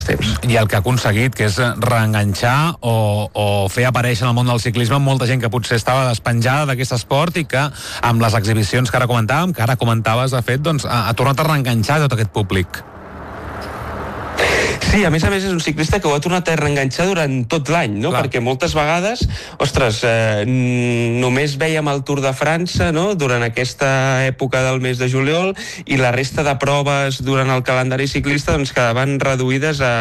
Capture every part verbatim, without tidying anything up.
temps. I el que ha aconseguit, que és reenganxar o, o fer aparèixer en el món del ciclisme molta gent que potser estava despenjada d'aquest esport i que amb les exhibicions que ara comentàvem, que ara comentaves, de fet, doncs, ha, ha tornat a reenganxar tot aquest públic. Sí, a més a més és un ciclista que ho ha tornat a reenganxar durant tot l'any, no? Clar. Perquè moltes vegades, ostres, eh, només vèiem el Tour de França, no?, durant aquesta època del mes de juliol, i la resta de proves durant el calendari ciclista doncs quedaven reduïdes a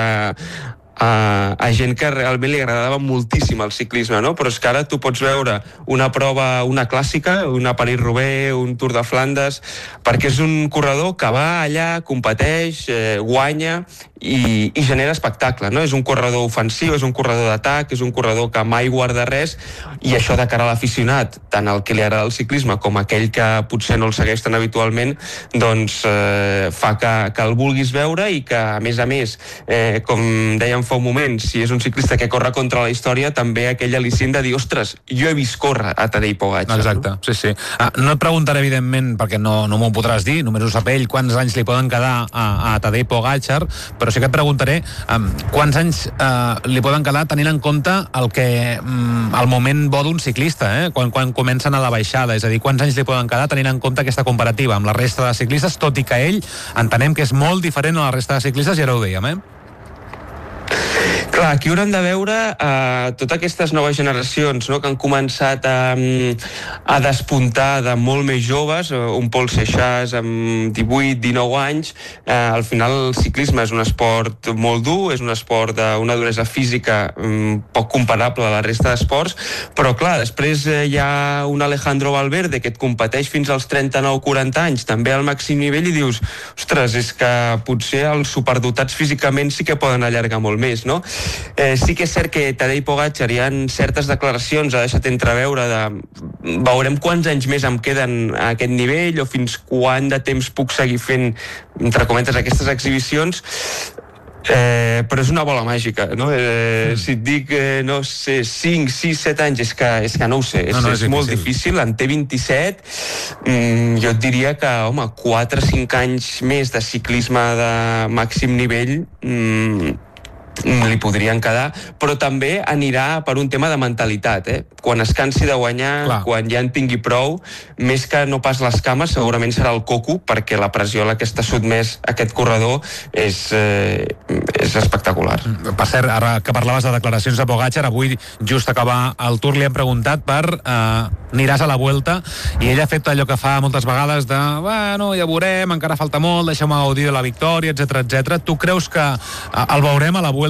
a, a gent que realment li agradava moltíssim el ciclisme, no? Però és que ara tu pots veure una prova, una clàssica, una París-Roubaix, un Tour de Flandes, perquè és un corredor que va allà, competeix, eh, guanya i, i genera espectacle, no? És un corredor ofensiu, és un corredor d'atac, és un corredor que mai guarda res, i això de cara a l'aficionat, tant el que li agrada el ciclisme com aquell que potser no el segueix tan habitualment, doncs eh, fa que, que el vulguis veure i que, a més a més, eh, com dèiem fa un moment, si és un ciclista que corre contra la història, també aquell al·licient de dir, ostres, jo he vist córrer a Tadej Pogačar. Exacte, no? sí, sí. Ah, no et preguntaré, evidentment, perquè no, no m'ho podràs dir, només ho sap ell, quants anys li poden quedar a, a Tadej Pogačar, però sí que et preguntaré um, quants anys uh, li poden quedar tenint en compte el que um, el moment bo d'un ciclista, eh? quan, quan comencen a la baixada, és a dir, quants anys li poden quedar tenint en compte aquesta comparativa amb la resta de ciclistes, tot i que ell entenem que és molt diferent a la resta de ciclistes, i ara ho dèiem, eh? Clar, aquí haurem de veure eh, totes aquestes noves generacions, no?, que han començat a, a despuntar de molt més joves, un Pol Seixas amb divuit dinou anys. Eh, al final el ciclisme és un esport molt dur, és un esport d'una duresa física um, poc comparable a la resta d'esports, però clar, després eh, hi ha un Alejandro Valverde que et competeix fins als trenta-nou quaranta anys, també al màxim nivell, i dius, ostres, és que potser els superdotats físicament sí que poden allargar molt més, no? Eh, sí que és cert que Tadej Pogačar hi ha certes declaracions, ha deixat entreveure de veurem quants anys més em queden a aquest nivell o fins quant de temps puc seguir fent, entre cometes, aquestes exhibicions. Eh, però és una bola màgica, no? Eh, si et dic, eh, no sé, cinc, sis, set anys, és que, és que no ho sé, és, no, no, és, és molt difícil. En té vint-i-set, mm, jo et diria que, home, quatre o cinc anys més de ciclisme de màxim nivell mm, li podrien quedar, però també anirà per un tema de mentalitat, eh? Quan es cansi de guanyar, clar, quan ja en tingui prou, més que no pas les cames, segurament serà el coco, perquè la pressió a la que està sotmès aquest corredor és, eh, és espectacular. Per cert, ara que parlaves de declaracions de Pogačar, avui, just acabar el Tour, li hem preguntat per eh, aniràs a la Vuelta, i ell ha fet allò que fa moltes vegades de, bueno, ja veurem, encara falta molt, deixeu-me gaudir de la victòria, etcètera, etcètera. Tu creus que eh, el veurem a la Vuelta?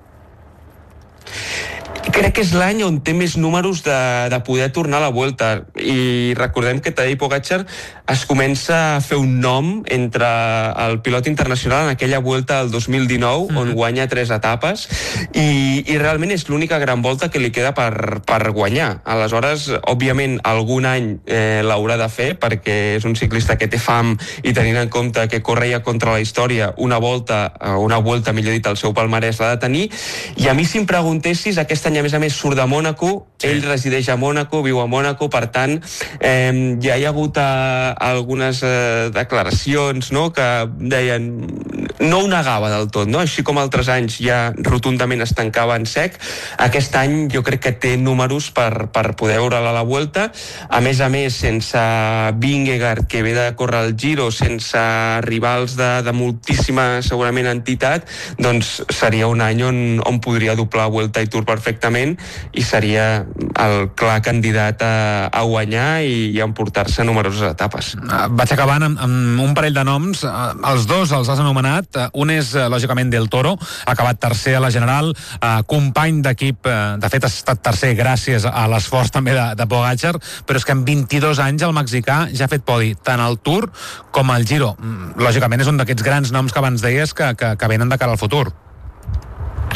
Crec que és l'any on té més números de, de poder tornar a la Vuelta, i recordem que Tadej Pogačar es comença a fer un nom entre el pilot internacional en aquella Vuelta del dos mil dinou, mm-hmm, on guanya tres etapes, i, i realment és l'única gran volta que li queda per, per guanyar. Aleshores, òbviament, algun any eh, l'haurà de fer, perquè és un ciclista que té fam, i tenint en compte que corre ja contra la història, una volta, una Vuelta, millor dit, el seu palmarès l'ha de tenir. I a mi, si em preguntessis, aquest any a més a més surt de Mònaco, sí, ell resideix a Mònaco, viu a Mònaco, per tant eh, ja hi ha hagut eh, algunes eh, declaracions, no?, que deien, no ho negava del tot, no? Així com altres anys ja rotundament es tancava en sec, aquest any jo crec que té números per, per poder veure-la a la Vuelta, a més a més sense Vingegaard, que ve de córrer el Giro, sense rivals de, de moltíssima segurament entitat, doncs seria un any on, on podria doblar Vuelta i Tour perfectament, i seria el clar candidat a, a guanyar i, i a emportar-se numeroses etapes. Vaig acabant amb, amb un parell de noms, els dos els has anomenat, un és lògicament Del Toro, ha acabat tercer a la General, company d'equip, de fet ha estat tercer gràcies a l'esforç també de, de Pogačar, però és que en vint-i-dos anys el mexicà ja ha fet podi tant al Tour com al Giro. Lògicament és un d'aquests grans noms que abans deies que, que, que venen de cara al futur.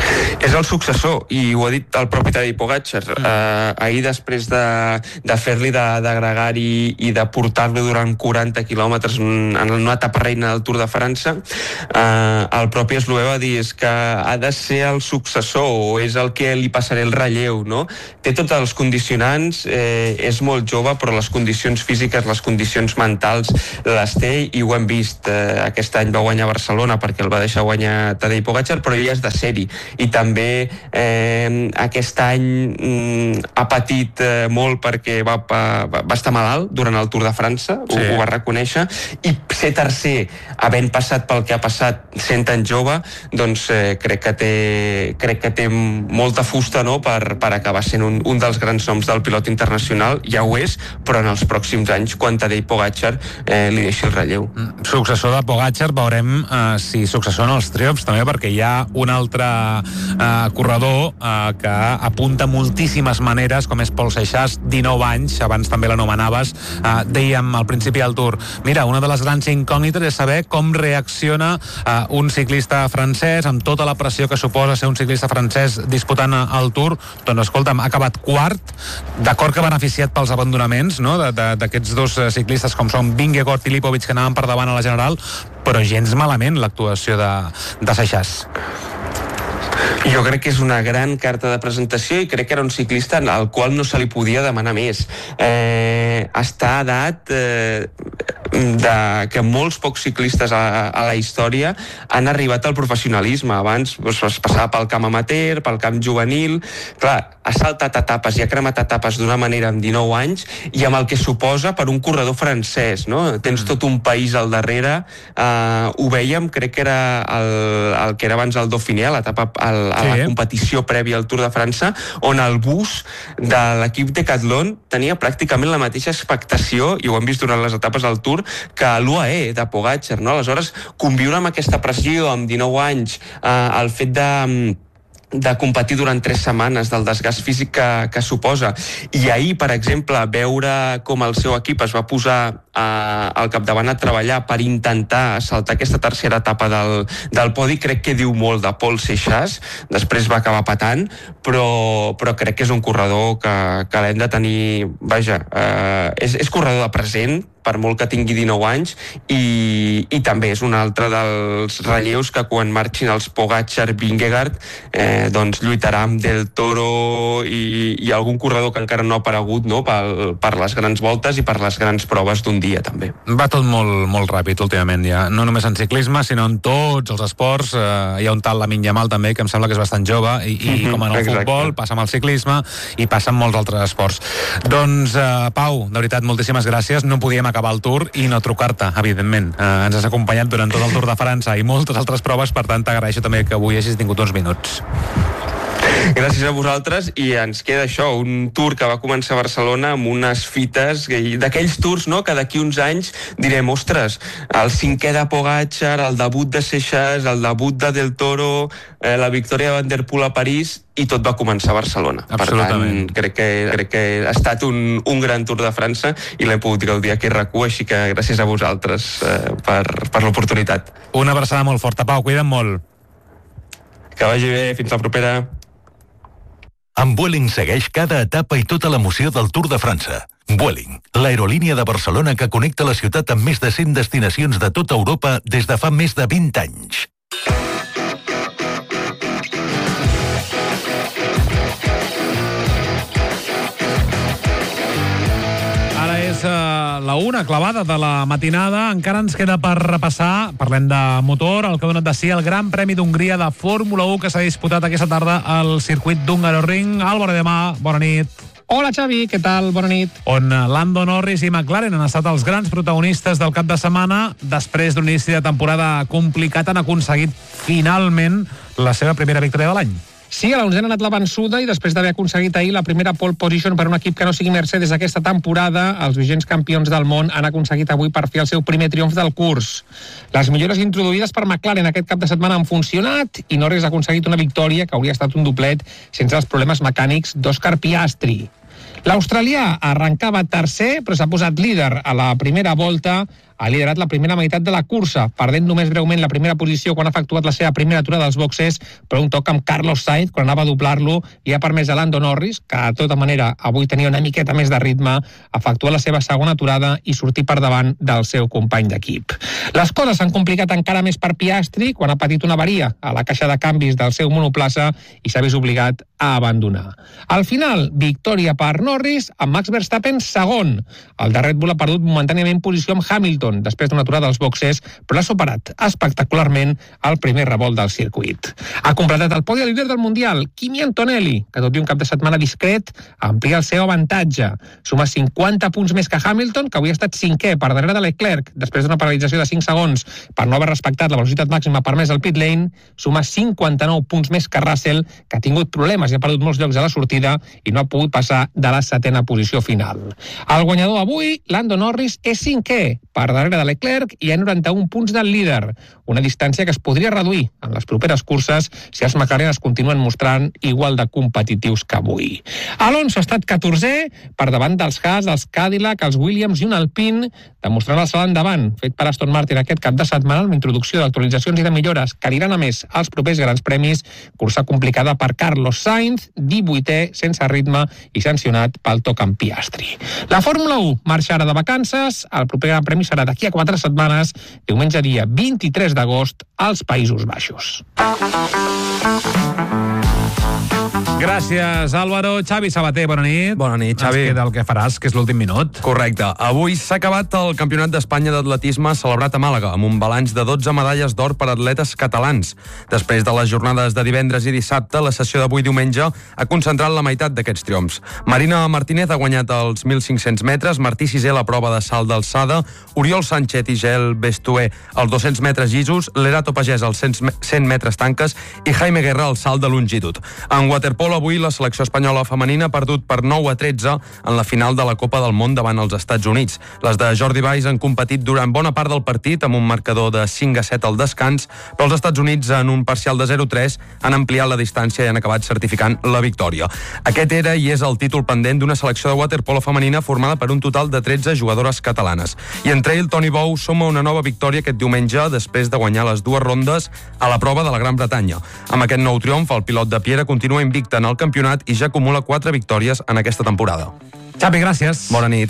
És el successor, i ho ha dit el propi Tadej Pogačar. Mm. Eh, ahir, després de, de fer-li de, de gregari i de portar-lo durant quaranta quilòmetres en, en una etapa reina del Tour de França, eh, el propi eslovè va dir és que ha de ser el successor, o és el que li passarà el relleu, no? Té tots els condicionants, eh, és molt jove, però les condicions físiques, les condicions mentals les té, i ho hem vist. Eh, aquest any va guanyar Barcelona perquè el va deixar guanyar Tadej Pogačar, però ell és de sèrie, i també també eh, aquest any mm, ha patit eh, molt perquè va, va, va estar malalt durant el Tour de França, sí. ho, ho va reconèixer, i ser tercer, havent passat pel que ha passat sent tan jove, doncs eh, crec que té crec que té molta fusta, no?, per, per acabar sent un, un dels grans noms del pilot internacional. Ja ho és, però en els pròxims anys, quan Tadej Pogačar eh, li deixi el relleu. Successor de Pogačar, veurem eh, si successor en els triomfs, també, perquè hi ha un altre Uh, corredor uh, que apunta moltíssimes maneres, com és Paul Seixas, dinou anys, abans també l'anomenaves, uh, dèiem al principi del Tour, mira, una de les grans incògnites és saber com reacciona uh, un ciclista francès, amb tota la pressió que suposa ser un ciclista francès disputant el Tour. Doncs escolta'm, ha acabat quart, d'acord que beneficiat pels abandonaments, no?, d'aquests dos ciclistes com són Vingegaard i Lipovic, que anaven per davant a la general, però gens malament l'actuació de, de Seixas. Jo crec que és una gran carta de presentació, i crec que era un ciclista al qual no se li podia demanar més. Eh, està a edat eh, de, que molts pocs ciclistes a, a la història han arribat al professionalisme. Abans doncs, es passava pel camp amateur, pel camp juvenil. Clar, ha saltat etapes i ha cremat etapes d'una manera amb dinou anys, i amb el que suposa per un corredor francès, no? Tens tot un país al darrere. Eh, ho vèiem, crec que era el, el que era abans el Dauphiné, l'etapa al, a la sí. competició prèvia al Tour de França, on el bus de l'equip Decathlon tenia pràcticament la mateixa expectació, i ho hem vist durant les etapes del Tour, que l'U A E de Pogačar, no? Aleshores, conviure amb aquesta pressió amb dinou anys, eh, el fet de de competir durant tres setmanes, del desgast físic que, que suposa, i ahir, per exemple, veure com el seu equip es va posar eh, al capdavant a treballar per intentar saltar aquesta tercera etapa del, del podi, crec que diu molt de Paul Seixas. Després va acabar patant, però, però crec que és un corredor que, que l'hem de tenir, vaja, eh, és, és corredor de present, per molt que tingui dinou anys, i, i també és un altre dels relleus que quan marxin els Pogačar, Vingegaard, eh, doncs lluitarà amb Del Toro i, i algun corredor que encara no ha aparegut, no?, per, per les grans voltes i per les grans proves d'un dia, també. Va tot molt, molt ràpid últimament, ja. No només en ciclisme, sinó en tots els esports. Eh, hi ha un tal Lamine Yamal, també, que em sembla que és bastant jove, i, i mm-hmm, com en el exacte. Futbol, passa amb el ciclisme i passa amb molts altres esports. Doncs, eh, Pau, de veritat, moltíssimes gràcies. No podíem acabar el Tour i no trucar-te, evidentment. Eh, ens has acompanyat durant tot el Tour de França i moltes altres proves, per tant t'agraeixo també que avui hagis tingut uns minuts. Gràcies a vosaltres, i ens queda això, un Tour que va començar a Barcelona amb unes fites, d'aquells Tours, no?, que d'aquí uns anys direm, ostres, el cinquè de Pogačar, el debut de Seixas, el debut de Del Toro, eh, la victòria de Van der Poel a París, i tot va començar a Barcelona. Per tant, crec que, crec que ha estat un, un gran Tour de França, i l'hem pogut gaudir aquí a RAC u, així que gràcies a vosaltres eh, per, per l'oportunitat. Una abraçada molt forta, Pau, cuida't molt. Que vagi bé, fins la propera. Amb Vueling segueix cada etapa i tota l'emoció del Tour de França. Vueling, l'aerolínia de Barcelona que connecta la ciutat amb més de cent destinacions de tota Europa des de fa més de vint anys. La una clavada de la matinada. Encara ens queda per repassar, parlem de motor, el que ha donat de si el Gran Premi d'Hongria de Fórmula u, que s'ha disputat aquesta tarda al circuit d'Hungaroring. Álvaro de Mà, bona nit. Hola Xavi, què tal? Bona nit. On Lando Norris i McLaren han estat els grans protagonistes del cap de setmana. Després d'un inici de temporada complicat, han aconseguit finalment la seva primera victòria de l'any. Sí, a l'onzena ha anat la vençuda, i després d'haver aconseguit ahir la primera pole position per un equip que no sigui Mercedes aquesta temporada, els vigents campions del món han aconseguit avui per fi el seu primer triomf del curs. Les millores introduïdes per McLaren aquest cap de setmana han funcionat, i Norris ha aconseguit una victòria que hauria estat un doblet sense els problemes mecànics d'Òscar Piastri. L'australià arrencava tercer, però s'ha posat líder a la primera volta ha liderat la primera meitat de la cursa, perdent només breument la primera posició quan ha efectuat la seva primera aturada dels boxes, però un toc amb Carlos Sainz, quan anava a doblar-lo, li ha permès a Lando Norris, que de tota manera avui tenia una miqueta més de ritme, efectuar la seva segona aturada i sortir per davant del seu company d'equip. Les coses s'han complicat encara més per Piastri, quan ha patit una avaria a la caixa de canvis del seu monoplaça i s'ha vist obligat a abandonar. Al final, victòria per Norris, amb Max Verstappen segon. El de Red Bull ha perdut momentàniament posició amb Hamilton, després d'una aturada als boxes, però l'ha superat espectacularment al primer revolt del circuit. Ha completat el podi el líder del Mundial, Kimi Antonelli, que tot i un cap de setmana discret, amplia el seu avantatge. Suma cinquanta punts més que Hamilton, que avui ha estat cinquè per darrere de Leclerc, després d'una penalització de cinc segons per no haver respectat la velocitat màxima permesa al pit lane. Suma cinquanta-nou punts més que Russell, que ha tingut problemes i ha perdut molts llocs a la sortida i no ha pogut passar de la setena posició final. El guanyador avui, Lando Norris, és cinquè per darrere de Leclerc i a noranta-un punts del líder, una distància que es podria reduir en les properes curses si els McLaren es continuen mostrant igual de competitius que avui. Alonso ha estat catorzè per davant dels Haas, dels Cadillac, els Williams i un Alpine, demostrant el salt endavant fet per Aston Martin aquest cap de setmana amb introducció d'actualitzacions i de millores que aniran a més als propers grans premis. Cursa complicada per Carlos Sainz, divuitè, sense ritme i sancionat pel toc amb Piastri. La Fórmula u marxa ara de vacances. El proper gran premi serà d'aquí a quatre setmanes, diumenge dia vint-i-tres d'agost, als Països Baixos. Gràcies, Álvaro. Xavi Sabater, bona nit. Bona nit, Xavi. Ens queda el que faràs, que és l'últim minut. Correcte. Avui s'ha acabat el Campionat d'Espanya d'Atletisme celebrat a Màlaga, amb un balanç de dotze medalles d'or per atletes catalans. Després de les jornades de divendres i dissabte, la sessió d'avui diumenge ha concentrat la meitat d'aquests triomfs. Marina Martínez ha guanyat els mil cinc-cents metres, Martí Sisé la prova de salt d'alçada, Oriol Sánchez i Gel Bestué els dos-cents metres llisos, Lerato Pagès els cent metres tanques i Jaime Guerra el salt de longitud. En waterpolo avui la selecció espanyola femenina ha perdut per nou a tretze en la final de la Copa del Món davant els Estats Units. Les de Jordi Valls han competit durant bona part del partit amb un marcador de cinc a set al descans, però els Estats Units en un parcial de zero a tres han ampliat la distància i han acabat certificant la victòria. Aquest era i és el títol pendent d'una selecció de waterpolo femenina formada per un total de tretze jugadores catalanes. I en trail, Toni Bou suma una nova victòria aquest diumenge després de guanyar les dues rondes a la prova de la Gran Bretanya. Amb aquest nou triomf, el pilot de Piera continua invicte en el campionat i ja acumula quatre victòries en aquesta temporada. Xavi, gràcies. Bona nit.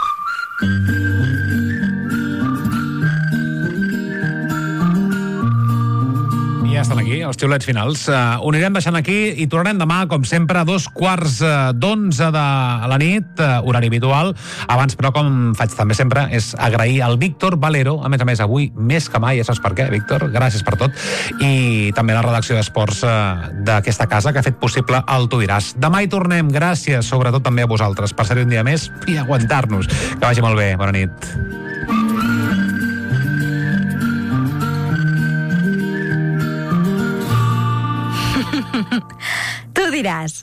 Ja estan aquí, els xiulets finals. Uh, ho anirem deixant aquí i tornarem demà, com sempre, a dos quarts uh, d'onze de la nit, uh, horari habitual. Abans, però, com faig també sempre, és agrair al Víctor Valero, a més a més, avui, més que mai, ja saps per què, Víctor, gràcies per tot, i també la redacció d'esports uh, d'aquesta casa, que ha fet possible el Tu diràs. Demà hi tornem, gràcies, sobretot també a vosaltres, per ser un dia més i aguantar-nos. Que vagi molt bé, bona nit. Tu diràs.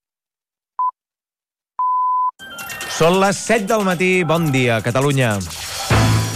Són les set del matí. Bon dia, Catalunya.